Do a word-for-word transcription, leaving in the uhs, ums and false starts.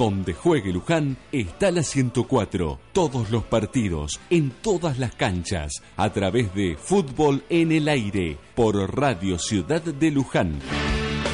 Donde juegue Luján está la ciento cuatro. Todos los partidos, en todas las canchas, a través de Fútbol en el Aire, por Radio Ciudad de Luján.